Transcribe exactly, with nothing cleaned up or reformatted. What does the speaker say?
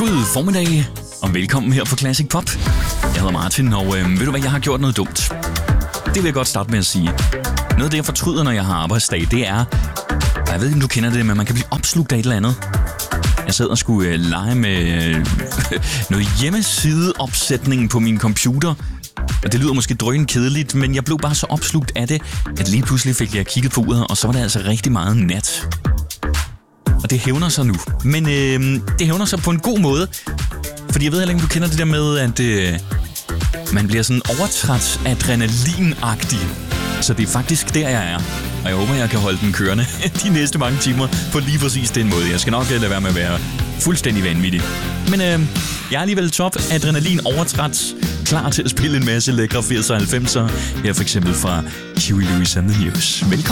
God formiddag, og velkommen her på Classic Pop. Jeg hedder Martin, og øh, ved du hvad, jeg har gjort noget dumt. Det vil jeg godt starte med at sige. Noget af det, jeg fortryder, når jeg har arbejdsdag, det er... Jeg ved ikke, om du kender det, men man kan blive opslugt af et eller andet. Jeg sad og skulle øh, lege med øh, noget hjemmesideopsætning på min computer. Og det lyder måske drøn kedeligt, men jeg blev bare så opslugt af det, at lige pludselig fik jeg kigget på uret, og så var det altså rigtig meget nat. Og det hævner sig nu. Men øh, det hævner sig på en god måde. Fordi jeg ved heller ikke, om du kender det der med, at øh, man bliver sådan overtræt adrenalinagtig. Så det er faktisk der, jeg er. Og jeg håber, jeg kan holde den kørende de næste mange timer på lige præcis den måde. Jeg skal nok lade være med at være fuldstændig vanvittig. Men øh, jeg er alligevel top adrenalin overtræt. Klar til at spille en masse lækre firserne og halvfemserne. Her for eksempel fra Huey Lewis and the News. Velkommen.